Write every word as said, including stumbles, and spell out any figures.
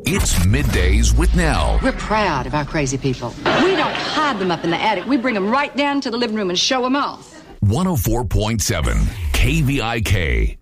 It's Middays with Nell. We're proud of our crazy people. We don't hide them up in the attic. We bring them right down to the living room and show them off. one oh four point seven K V I K.